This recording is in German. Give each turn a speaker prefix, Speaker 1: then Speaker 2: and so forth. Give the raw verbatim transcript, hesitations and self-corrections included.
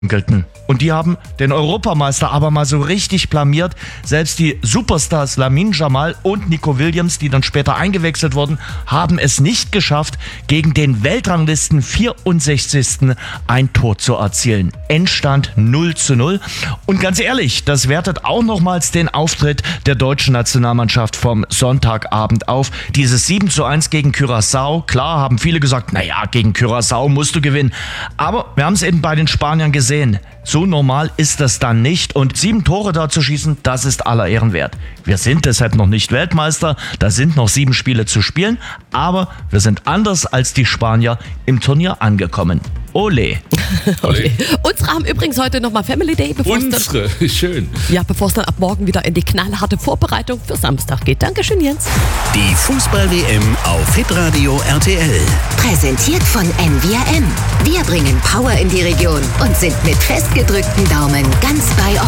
Speaker 1: gelten. Und die haben den Europameister aber mal so richtig blamiert. Selbst die Superstars Lamine Yamal und Nico Williams, die dann später eingewechselt wurden, haben es nicht geschafft, gegen den Weltranglisten vierundsechzigsten ein Tor zu erzielen. Endstand null zu null. Und ganz ehrlich, das wertet auch nochmals den Auftritt der deutschen Nationalmannschaft vom Sonntagabend auf. Dieses sieben zu eins gegen Curaçao. Klar haben viele gesagt, naja, gegen Curaçao musst du gewinnen. Aber wir haben es eben bei den Spaniern gesehen. So normal ist das dann nicht und sieben Tore da zu schießen, das ist aller Ehren wert. Wir sind deshalb noch nicht Weltmeister, da sind noch sieben Spiele zu spielen, aber wir sind anders als die Spanier im Turnier angekommen. Ole.
Speaker 2: Ole. Unsere haben übrigens heute nochmal Family Day.
Speaker 3: Unsere, dann, schön.
Speaker 2: Ja, bevor es dann ab morgen wieder in die knallharte Vorbereitung für Samstag geht. Dankeschön, Jens.
Speaker 4: Die Fußball-W M auf Hitradio R T L.
Speaker 5: Präsentiert von N V R M. Wir bringen Power in die Region und sind mit festgedrückten Daumen ganz bei